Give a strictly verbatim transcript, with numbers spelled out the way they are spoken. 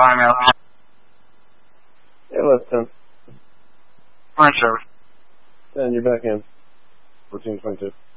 Hi, man. Hey, listen. Fine, sir. And you're back in. fourteen twenty-two.